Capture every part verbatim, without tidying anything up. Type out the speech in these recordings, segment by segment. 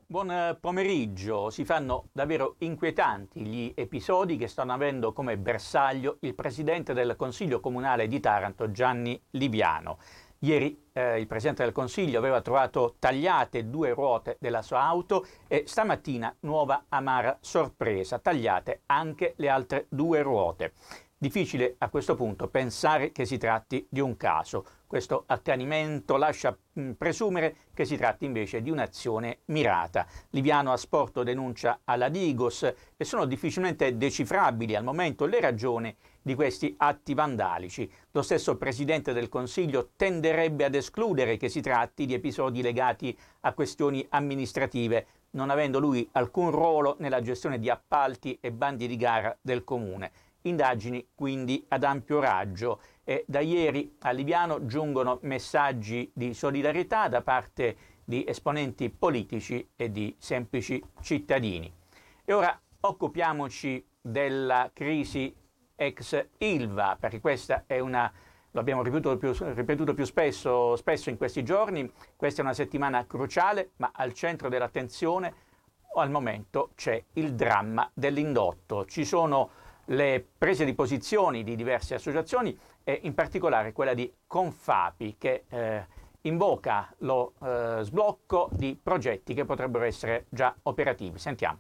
Buon pomeriggio. Si fanno davvero inquietanti gli episodi che stanno avendo come bersaglio il presidente del Consiglio Comunale di Taranto, Gianni Liviano. Ieri eh, il presidente del Consiglio aveva trovato tagliate due ruote della sua auto e stamattina nuova amara sorpresa, tagliate anche le altre due ruote. Difficile a questo punto pensare che si tratti di un caso. Questo accanimento lascia mh, presumere che si tratti invece di un'azione mirata. Liviano ha sporto denuncia alla Digos e sono difficilmente decifrabili al momento le ragioni di questi atti vandalici. Lo stesso Presidente del Consiglio tenderebbe ad escludere che si tratti di episodi legati a questioni amministrative, non avendo lui alcun ruolo nella gestione di appalti e bandi di gara del Comune. Indagini quindi ad ampio raggio e da ieri a Liviano giungono messaggi di solidarietà da parte di esponenti politici e di semplici cittadini. E ora occupiamoci della crisi ex Ilva, perché questa è una, lo abbiamo ripetuto più, ripetuto più spesso, spesso in questi giorni, questa è una settimana cruciale, ma al centro dell'attenzione al momento c'è il dramma dell'indotto. Ci sono le prese di posizioni di diverse associazioni e in particolare quella di Confapi che eh, invoca lo eh, sblocco di progetti che potrebbero essere già operativi. Sentiamo.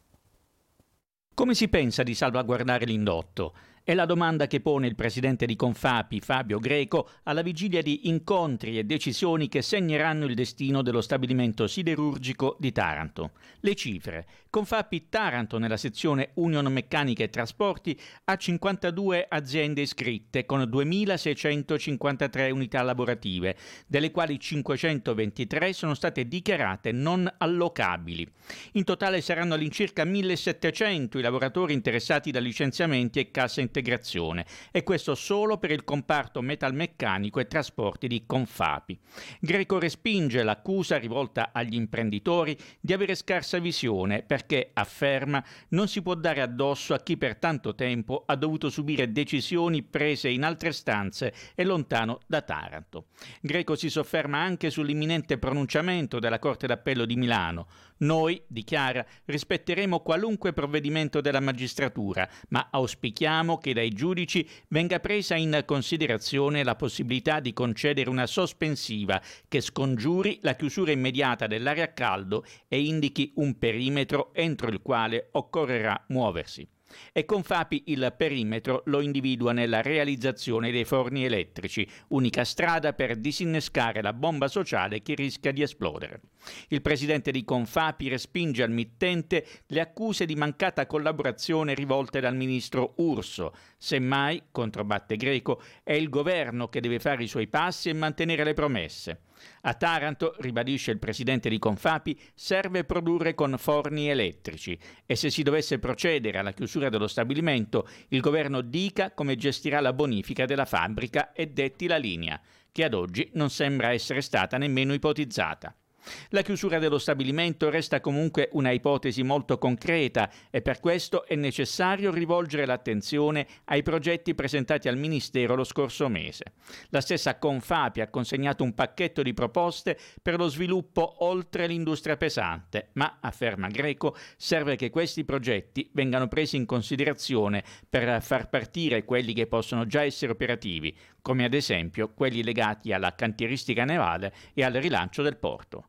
Come si pensa di salvaguardare l'indotto? È la domanda che pone il presidente di Confapi, Fabio Greco, alla vigilia di incontri e decisioni che segneranno il destino dello stabilimento siderurgico di Taranto. Le cifre. Confapi Taranto, nella sezione Union Meccanica e Trasporti, ha cinquantadue aziende iscritte con duemilaseicentocinquantatré unità lavorative, delle quali cinquecentoventitré sono state dichiarate non allocabili. In totale saranno all'incirca millesettecento i lavoratori interessati da licenziamenti e cassa integrazione. integrazione e questo solo per il comparto metalmeccanico e trasporti di Confapi. Greco respinge l'accusa rivolta agli imprenditori di avere scarsa visione perché, afferma, non si può dare addosso a chi per tanto tempo ha dovuto subire decisioni prese in altre stanze e lontano da Taranto. Greco si sofferma anche sull'imminente pronunciamento della Corte d'Appello di Milano. Noi, dichiara, rispetteremo qualunque provvedimento della magistratura, ma auspichiamo che dai giudici venga presa in considerazione la possibilità di concedere una sospensiva che scongiuri la chiusura immediata dell'area a caldo e indichi un perimetro entro il quale occorrerà muoversi. E Confapi il perimetro lo individua nella realizzazione dei forni elettrici, unica strada per disinnescare la bomba sociale che rischia di esplodere. Il presidente di Confapi respinge al mittente le accuse di mancata collaborazione rivolte dal ministro Urso. Semmai, controbatte Greco, è il governo che deve fare i suoi passi e mantenere le promesse. A Taranto, ribadisce il presidente di Confapi, serve produrre con forni elettrici e se si dovesse procedere alla chiusura dello stabilimento, il governo dica come gestirà la bonifica della fabbrica e detti la linea, che ad oggi non sembra essere stata nemmeno ipotizzata. La chiusura dello stabilimento resta comunque una ipotesi molto concreta e per questo è necessario rivolgere l'attenzione ai progetti presentati al Ministero lo scorso mese. La stessa Confapi ha consegnato un pacchetto di proposte per lo sviluppo oltre l'industria pesante, ma, afferma Greco, serve che questi progetti vengano presi in considerazione per far partire quelli che possono già essere operativi, come ad esempio quelli legati alla cantieristica navale e al rilancio del porto.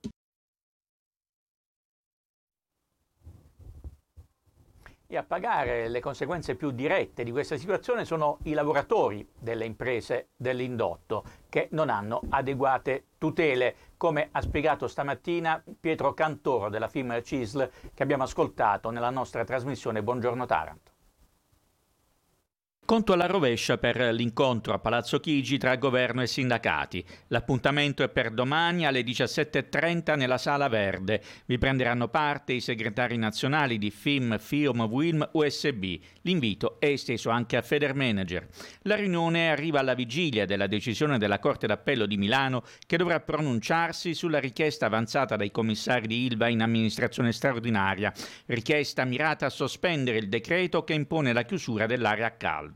E a pagare le conseguenze più dirette di questa situazione sono i lavoratori delle imprese dell'indotto che non hanno adeguate tutele, come ha spiegato stamattina Pietro Cantoro della firma C I S L che abbiamo ascoltato nella nostra trasmissione Buongiorno Taranto. Conto alla rovescia per l'incontro a Palazzo Chigi tra governo e sindacati. L'appuntamento è per domani alle diciassette e trenta nella Sala Verde. Vi prenderanno parte i segretari nazionali di F I M, F I O M, U I L M, U S B. L'invito è esteso anche a Federmanager. La riunione arriva alla vigilia della decisione della Corte d'Appello di Milano che dovrà pronunciarsi sulla richiesta avanzata dai commissari di Ilva in amministrazione straordinaria, richiesta mirata a sospendere il decreto che impone la chiusura dell'area a caldo.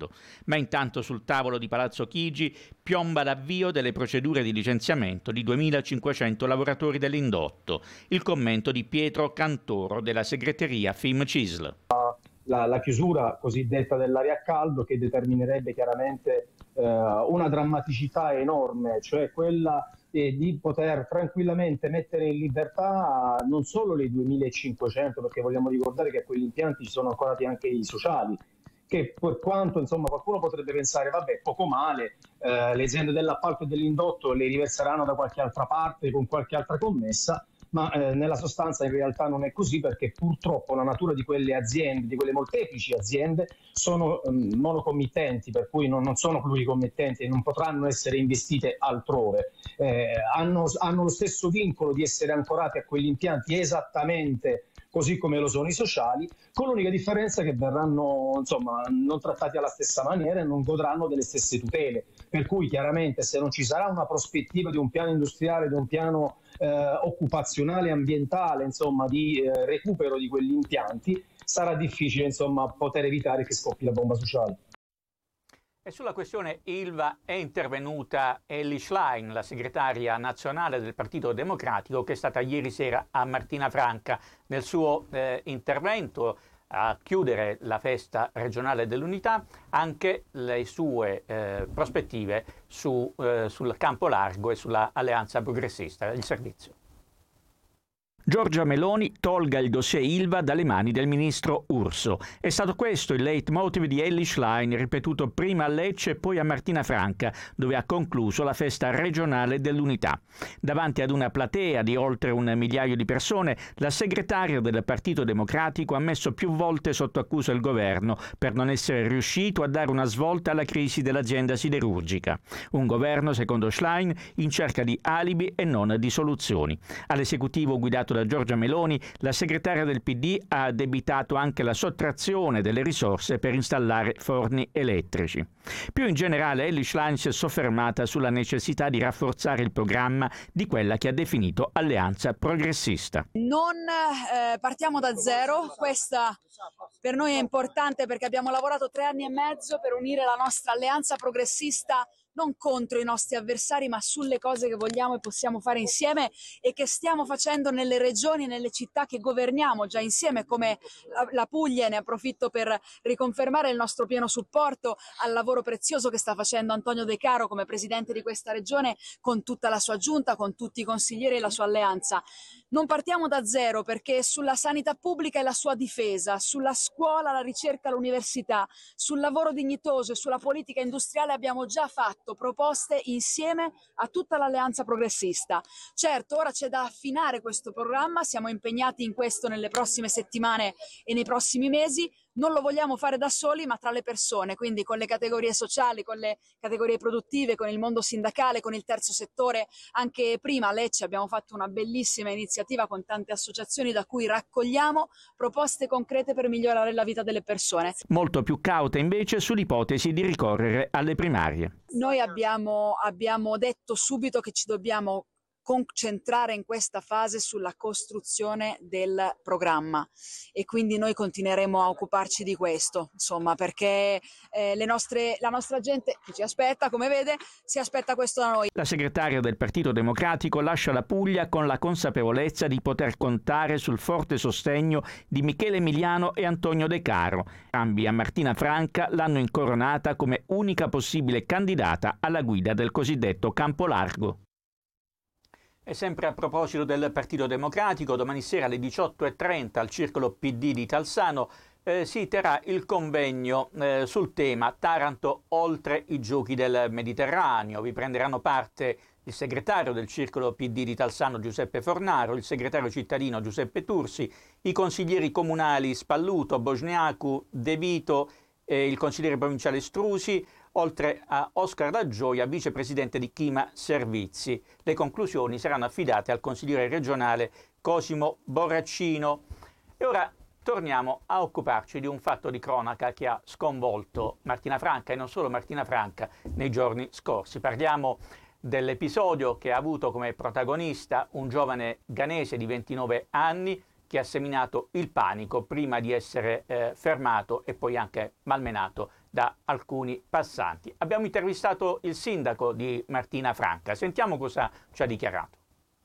Ariacaldo. Ma intanto sul tavolo di Palazzo Chigi piomba l'avvio delle procedure di licenziamento di duemilacinquecento lavoratori dell'indotto. Il commento di Pietro Cantoro della segreteria FIMCISL. La, la chiusura cosiddetta dell'Ariacaldo, che determinerebbe chiaramente eh, una drammaticità enorme, cioè quella eh, di poter tranquillamente mettere in libertà non solo le duemilacinquecento, perché vogliamo ricordare che a quegli impianti ci sono ancorati anche i sociali, che per quanto insomma qualcuno potrebbe pensare vabbè poco male, eh, le aziende dell'appalto e dell'indotto le riverseranno da qualche altra parte con qualche altra commessa, ma eh, nella sostanza in realtà non è così, perché purtroppo la natura di quelle aziende, di quelle molteplici aziende, sono um, monocommittenti, per cui non, non sono pluricommittenti e non potranno essere investite altrove. Eh, hanno, hanno lo stesso vincolo di essere ancorati a quegli impianti esattamente così come lo sono i sociali, con l'unica differenza che verranno insomma non trattati alla stessa maniera e non godranno delle stesse tutele, per cui chiaramente se non ci sarà una prospettiva di un piano industriale, di un piano eh, occupazionale, ambientale, insomma di eh, recupero di quegli impianti, sarà difficile insomma poter evitare che scoppi la bomba sociale. E sulla questione Ilva è intervenuta Elly Schlein, la segretaria nazionale del Partito Democratico, che è stata ieri sera a Martina Franca. Nel suo eh, intervento a chiudere la festa regionale dell'unità, anche le sue eh, prospettive su, eh, sul campo largo e sulla alleanza progressista, il servizio. Giorgia Meloni tolga il dossier Ilva dalle mani del ministro Urso. È stato questo il leitmotiv di Elly Schlein, ripetuto prima a Lecce e poi a Martina Franca, dove ha concluso la festa regionale dell'unità. Davanti ad una platea di oltre un migliaio di persone, la segretaria del Partito Democratico ha messo più volte sotto accusa il governo per non essere riuscito a dare una svolta alla crisi dell'azienda siderurgica. Un governo, secondo Schlein, in cerca di alibi e non di soluzioni. All'esecutivo guidato da Giorgia Meloni, la segretaria del P D ha addebitato anche la sottrazione delle risorse per installare forni elettrici. Più in generale, Elly Schlein si è soffermata sulla necessità di rafforzare il programma di quella che ha definito alleanza progressista. Non eh, partiamo da zero, questa per noi è importante perché abbiamo lavorato tre anni e mezzo per unire la nostra alleanza progressista non contro i nostri avversari, ma sulle cose che vogliamo e possiamo fare insieme e che stiamo facendo nelle regioni e nelle città che governiamo già insieme, come la Puglia. Ne approfitto per riconfermare il nostro pieno supporto al lavoro prezioso che sta facendo Antonio De Caro come presidente di questa regione, con tutta la sua giunta, con tutti i consiglieri e la sua alleanza. Non partiamo da zero perché sulla sanità pubblica e la sua difesa, sulla scuola, la ricerca, l'università, sul lavoro dignitoso e sulla politica industriale abbiamo già fatto proposte insieme a tutta l'alleanza progressista. Certo, ora c'è da affinare questo programma, siamo impegnati in questo nelle prossime settimane e nei prossimi mesi. Non lo vogliamo fare da soli, ma tra le persone, quindi con le categorie sociali, con le categorie produttive, con il mondo sindacale, con il terzo settore. Anche prima a Lecce abbiamo fatto una bellissima iniziativa con tante associazioni da cui raccogliamo proposte concrete per migliorare la vita delle persone. Molto più cauta invece sull'ipotesi di ricorrere alle primarie. Noi abbiamo, abbiamo detto subito che ci dobbiamo concentrare in questa fase sulla costruzione del programma e quindi noi continueremo a occuparci di questo, insomma, perché eh, le nostre, la nostra gente che ci aspetta, come vede, si aspetta questo da noi. La segretaria del Partito Democratico lascia la Puglia con la consapevolezza di poter contare sul forte sostegno di Michele Emiliano e Antonio De Caro. Entrambi a Martina Franca l'hanno incoronata come unica possibile candidata alla guida del cosiddetto campo largo. E sempre a proposito del Partito Democratico, domani sera alle diciotto e trenta al Circolo P D di Talsano eh, si terrà il convegno eh, sul tema Taranto oltre i giochi del Mediterraneo. Vi prenderanno parte il segretario del Circolo P D di Talsano Giuseppe Fornaro, il segretario cittadino Giuseppe Tursi, i consiglieri comunali Spalluto, Bosniacu, De Vito, eh, il consigliere provinciale Strusi, oltre a Oscar La Gioia, vicepresidente di Chima Servizi. Le conclusioni saranno affidate al consigliere regionale Cosimo Borraccino. E ora torniamo a occuparci di un fatto di cronaca che ha sconvolto Martina Franca e non solo Martina Franca nei giorni scorsi. Parliamo dell'episodio che ha avuto come protagonista un giovane ghanese di ventinove anni che ha seminato il panico prima di essere eh, fermato e poi anche malmenato da alcuni passanti. Abbiamo intervistato il sindaco di Martina Franca, sentiamo cosa ci ha dichiarato.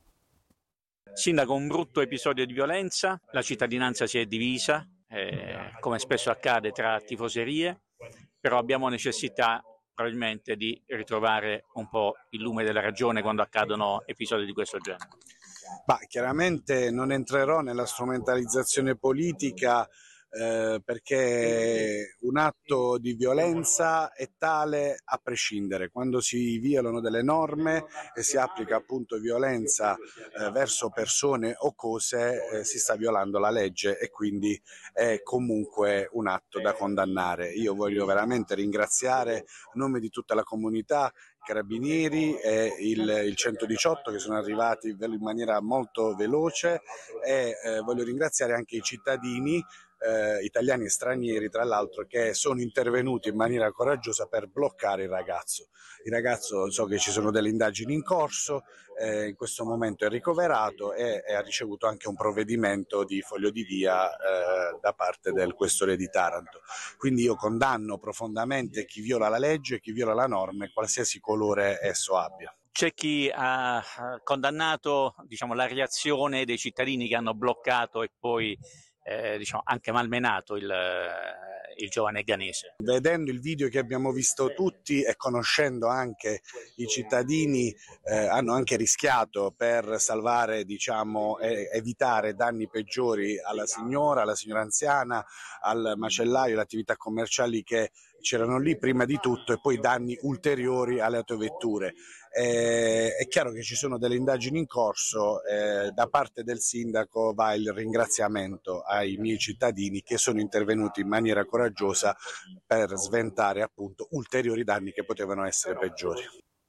Sindaco, un brutto episodio di violenza, la cittadinanza si è divisa, eh, come spesso accade tra tifoserie, però abbiamo necessità probabilmente di ritrovare un po' il lume della ragione quando accadono episodi di questo genere. Bah, chiaramente non entrerò nella strumentalizzazione politica eh, perché un atto di violenza è tale a prescindere. Quando si violano delle norme e si applica appunto violenza eh, verso persone o cose, eh, si sta violando la legge e quindi è comunque un atto da condannare. Io voglio veramente ringraziare a nome di tutta la comunità Carabinieri e il, il centodiciotto che sono arrivati in maniera molto veloce e eh, voglio ringraziare anche i cittadini eh, italiani e stranieri, tra l'altro, che sono intervenuti in maniera coraggiosa per bloccare il ragazzo. Il ragazzo, so che ci sono delle indagini in corso, eh, in questo momento è ricoverato e, e ha ricevuto anche un provvedimento di foglio di via eh, da parte del questore di Taranto. Quindi io condanno profondamente chi viola la legge, chi viola la norma, qualsiasi colore esso abbia. C'è chi ha condannato, diciamo, la reazione dei cittadini che hanno bloccato e poi eh, diciamo, anche malmenato il, il giovane ghanese. Vedendo il video che abbiamo visto tutti e conoscendo anche i cittadini, eh, hanno anche rischiato per salvare, diciamo, e evitare danni peggiori alla signora, alla signora anziana, al macellaio, alle attività commerciali che c'erano lì prima di tutto e poi danni ulteriori alle autovetture. Eh, è chiaro che ci sono delle indagini in corso, eh, da parte del sindaco va il ringraziamento ai miei cittadini che sono intervenuti in maniera coraggiosa per sventare appunto ulteriori danni che potevano essere peggiori.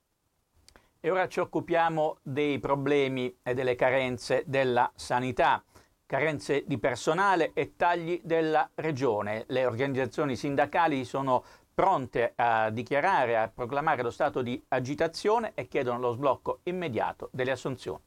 E ora ci occupiamo dei problemi e delle carenze della sanità. Carenze di personale e tagli della regione. Le organizzazioni sindacali sono pronte a dichiarare, a proclamare lo stato di agitazione e chiedono lo sblocco immediato delle assunzioni.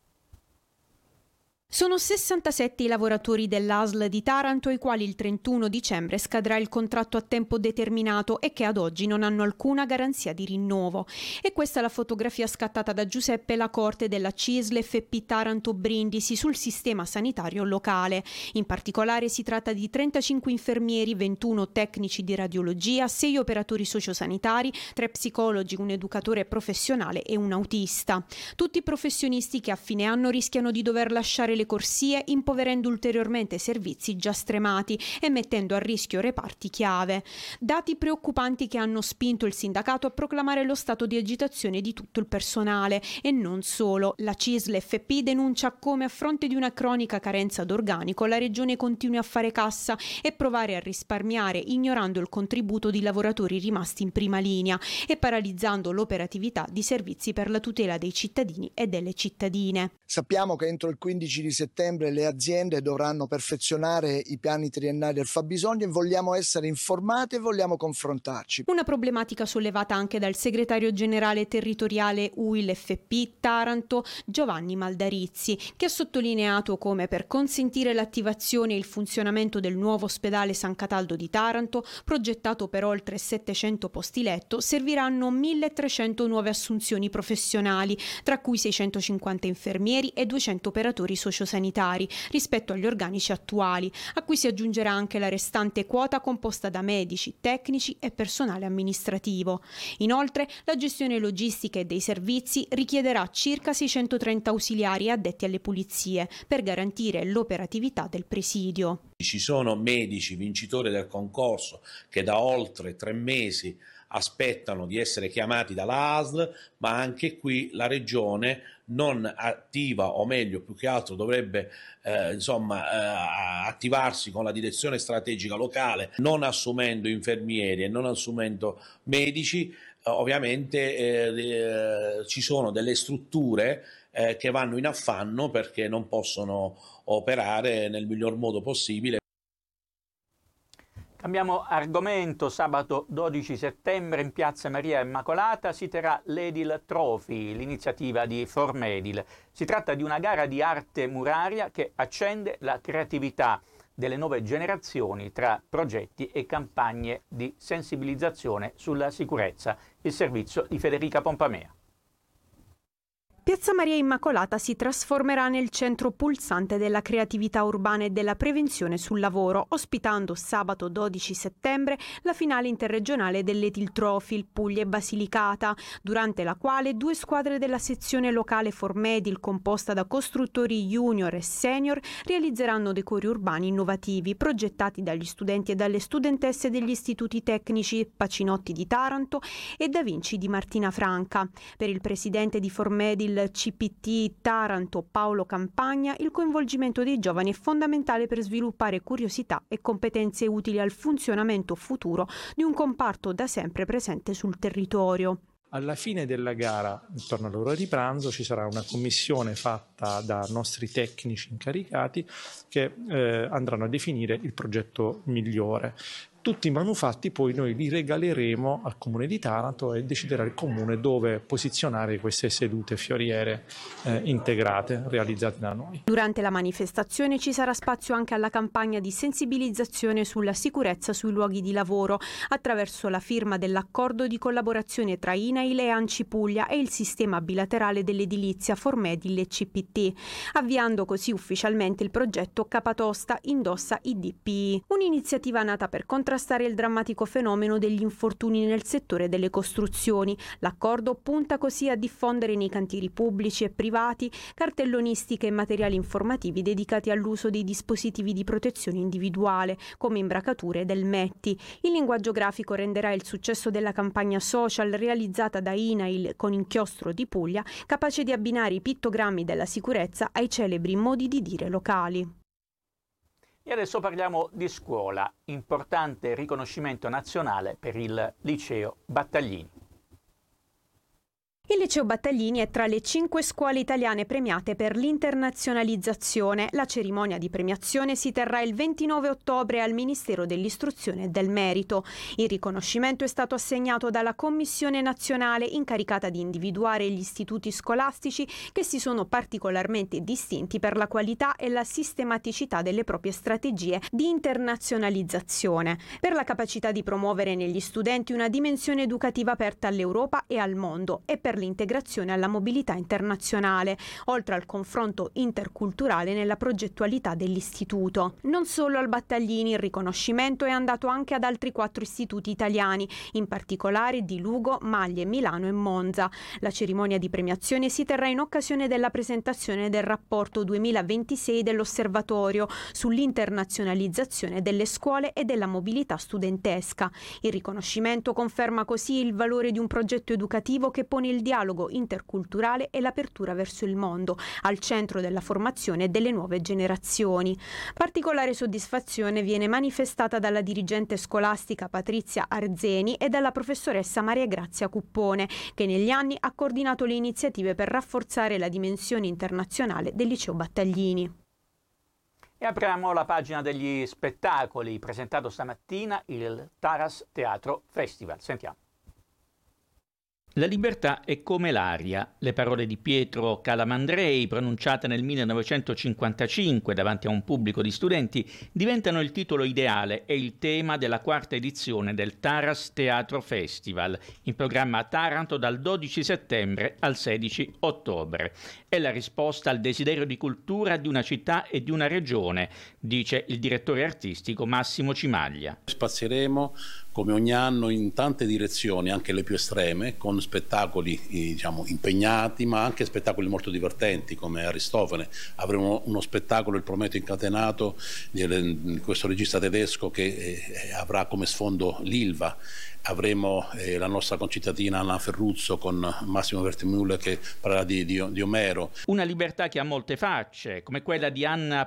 Sono sessantasette i lavoratori dell'A S L di Taranto ai quali il trentuno dicembre scadrà il contratto a tempo determinato e che ad oggi non hanno alcuna garanzia di rinnovo. E questa è la fotografia scattata da Giuseppe Lacorte della C I S L F P Taranto Brindisi sul sistema sanitario locale. In particolare si tratta di trentacinque infermieri, ventuno tecnici di radiologia, sei operatori sociosanitari, tre psicologi, un educatore professionale e un autista. Tutti professionisti che a fine anno rischiano di dover lasciare le corsie, impoverendo ulteriormente servizi già stremati e mettendo a rischio reparti chiave. Dati preoccupanti che hanno spinto il sindacato a proclamare lo stato di agitazione di tutto il personale e non solo. La C I S L F P denuncia come a fronte di una cronica carenza d'organico la regione continui a fare cassa e provare a risparmiare ignorando il contributo di lavoratori rimasti in prima linea e paralizzando l'operatività di servizi per la tutela dei cittadini e delle cittadine. Sappiamo che entro il quindici di settembre le aziende dovranno perfezionare i piani triennali del fabbisogno e vogliamo essere informati e vogliamo confrontarci. Una problematica sollevata anche dal segretario generale territoriale U I L F P Taranto Giovanni Maldarizzi, che ha sottolineato come per consentire l'attivazione e il funzionamento del nuovo ospedale San Cataldo di Taranto, progettato per oltre settecento posti letto, serviranno milletrecento nuove assunzioni professionali, tra cui seicentocinquanta infermieri e duecento operatori sociosanitari rispetto agli organici attuali, a cui si aggiungerà anche la restante quota composta da medici, tecnici e personale amministrativo. Inoltre, la gestione logistica e dei servizi richiederà circa seicentotrenta ausiliari addetti alle pulizie per garantire l'operatività del presidio. Ci sono medici vincitori del concorso che da oltre tre mesi aspettano di essere chiamati dalla A S L, ma anche qui la regione non attiva, o meglio più che altro dovrebbe eh, insomma eh, attivarsi con la direzione strategica locale, non assumendo infermieri e non assumendo medici. Eh, ovviamente eh, eh, ci sono delle strutture eh, che vanno in affanno perché non possono operare nel miglior modo possibile. Cambiamo argomento. Sabato dodici settembre in Piazza Maria Immacolata si terrà l'Edil Trophy, l'iniziativa di Formedil. Si tratta di una gara di arte muraria che accende la creatività delle nuove generazioni tra progetti e campagne di sensibilizzazione sulla sicurezza. Il servizio di Federica Pompamea. Piazza Maria Immacolata si trasformerà nel centro pulsante della creatività urbana e della prevenzione sul lavoro, ospitando sabato dodici settembre la finale interregionale dell'Ethil Trophy Puglia e Basilicata, durante la quale due squadre della sezione locale Formedil, composta da costruttori junior e senior, realizzeranno decori urbani innovativi progettati dagli studenti e dalle studentesse degli istituti tecnici Pacinotti di Taranto e Da Vinci di Martina Franca. Per il presidente di Formedil C P T Taranto Paolo Campagna, il coinvolgimento dei giovani è fondamentale per sviluppare curiosità e competenze utili al funzionamento futuro di un comparto da sempre presente sul territorio. Alla fine della gara, intorno all'ora di pranzo, ci sarà una commissione fatta da nostri tecnici incaricati che eh, andranno a definire il progetto migliore. Tutti i manufatti poi noi li regaleremo al Comune di Taranto e deciderà il Comune dove posizionare queste sedute fioriere eh, integrate realizzate da noi. Durante la manifestazione ci sarà spazio anche alla campagna di sensibilizzazione sulla sicurezza sui luoghi di lavoro attraverso la firma dell'accordo di collaborazione tra INAIL e ANCI Puglia e il sistema bilaterale dell'edilizia Formedil e C P T, avviando così ufficialmente il progetto Capatosta Indossa I D P I, un'iniziativa nata per contrastare il drammatico fenomeno degli infortuni nel settore delle costruzioni. L'accordo punta così a diffondere nei cantieri pubblici e privati cartellonistiche e materiali informativi dedicati all'uso dei dispositivi di protezione individuale, come imbracature ed elmetti. Il linguaggio grafico renderà il successo della campagna social realizzata da INAIL con Inchiostro di Puglia capace di abbinare i pittogrammi della sicurezza ai celebri modi di dire locali. E adesso parliamo di scuola, importante riconoscimento nazionale per il Liceo Battaglini. Il Liceo Battaglini è tra le cinque scuole italiane premiate per l'internazionalizzazione. La cerimonia di premiazione si terrà il ventinove ottobre al Ministero dell'Istruzione e del Merito. Il riconoscimento è stato assegnato dalla Commissione nazionale incaricata di individuare gli istituti scolastici che si sono particolarmente distinti per la qualità e la sistematicità delle proprie strategie di internazionalizzazione, per la capacità di promuovere negli studenti una dimensione educativa aperta all'Europa e al mondo e per l'integrazione alla mobilità internazionale, oltre al confronto interculturale nella progettualità dell'istituto. Non solo al Battaglini, il riconoscimento è andato anche ad altri quattro istituti italiani, in particolare di Lugo, Maglie, Milano e Monza. La cerimonia di premiazione si terrà in occasione della presentazione del rapporto duemilaventisei dell'Osservatorio sull'internazionalizzazione delle scuole e della mobilità studentesca. Il riconoscimento conferma così il valore di un progetto educativo che pone il dialogo interculturale e l'apertura verso il mondo al centro della formazione delle nuove generazioni. Particolare soddisfazione viene manifestata dalla dirigente scolastica Patrizia Arzeni e dalla professoressa Maria Grazia Cuppone, che negli anni ha coordinato le iniziative per rafforzare la dimensione internazionale del Liceo Battaglini. E apriamo la pagina degli spettacoli, presentato stamattina il Taras Teatro Festival. Sentiamo. La libertà è come l'aria. Le parole di Pietro Calamandrei, pronunciate nel millenovecentocinquantacinque davanti a un pubblico di studenti, diventano il titolo ideale e il tema della quarta edizione del Taras Teatro Festival, in programma a Taranto dal dodici settembre al sedici ottobre. È la risposta al desiderio di cultura di una città e di una regione, dice il direttore artistico Massimo Cimaglia. Spazieremo come ogni anno in tante direzioni, anche le più estreme, con spettacoli diciamo impegnati, ma anche spettacoli molto divertenti come Aristofane. Avremo uno spettacolo, Il Prometeo incatenato, di questo regista tedesco che eh, avrà come sfondo l'Ilva. Avremo eh, la nostra concittadina Anna Ferruzzo con Massimo Vertimüller che parlerà di, di, di Omero. Una libertà che ha molte facce, come quella di Anna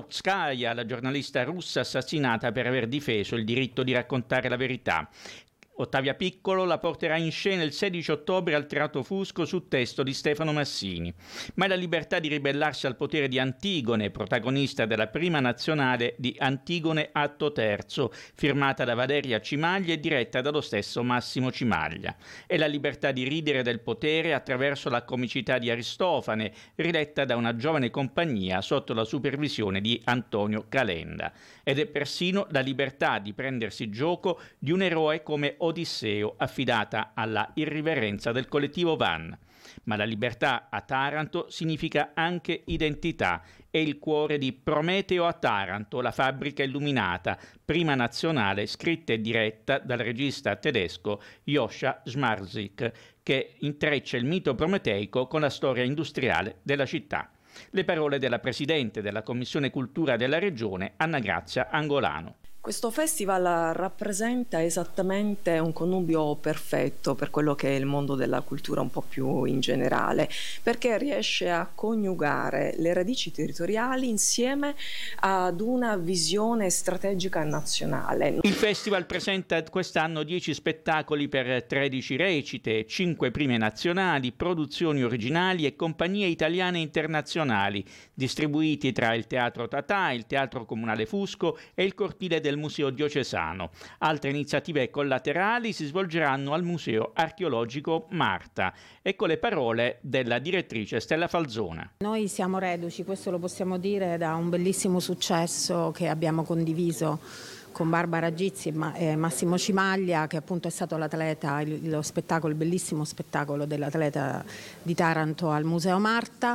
Politkovskaya, la giornalista russa assassinata per aver difeso il diritto di raccontare la verità. Ottavia Piccolo la porterà in scena il sedici ottobre al Teatro Fusco su testo di Stefano Massini. Ma è la libertà di ribellarsi al potere di Antigone, protagonista della prima nazionale di Antigone Atto Terzo, firmata da Valeria Cimaglia e diretta dallo stesso Massimo Cimaglia. È la libertà di ridere del potere attraverso la comicità di Aristofane, riletta da una giovane compagnia sotto la supervisione di Antonio Calenda. Ed è persino la libertà di prendersi gioco di un eroe come Odisseo, affidata alla irriverenza del collettivo Van. Ma la libertà a Taranto significa anche identità. È il cuore di Prometeo a Taranto, la fabbrica illuminata, prima nazionale, scritta e diretta dal regista tedesco Joscha Szmarzyk, che intreccia il mito prometeico con la storia industriale della città. Le parole della Presidente della Commissione Cultura della Regione, Anna Grazia Angolano. Questo festival rappresenta esattamente un connubio perfetto per quello che è il mondo della cultura un po' più in generale, perché riesce a coniugare le radici territoriali insieme ad una visione strategica nazionale. Il festival presenta quest'anno dieci spettacoli per tredici recite, cinque prime nazionali, produzioni originali e compagnie italiane e internazionali, distribuiti tra il Teatro Tatà, il Teatro Comunale Fusco e il cortile del Museo Diocesano. Altre iniziative collaterali si svolgeranno al Museo Archeologico Marta. Ecco le parole della direttrice Stella Falzona. Noi siamo reduci, questo lo possiamo dire, da un bellissimo successo che abbiamo condiviso con Barbara Gizzi e Massimo Cimaglia, che appunto è stato l'atleta, lo spettacolo, il bellissimo spettacolo dell'atleta di Taranto al Museo Marta.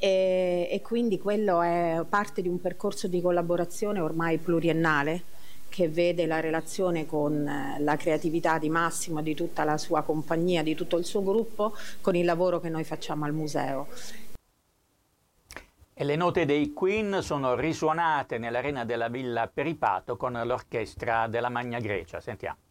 E, e quindi quello è parte di un percorso di collaborazione ormai pluriennale, che vede la relazione con la creatività di Massimo e di tutta la sua compagnia, di tutto il suo gruppo, con il lavoro che noi facciamo al museo. E le note dei Queen sono risuonate nell'arena della Villa Peripato con l'orchestra della Magna Grecia. Sentiamo.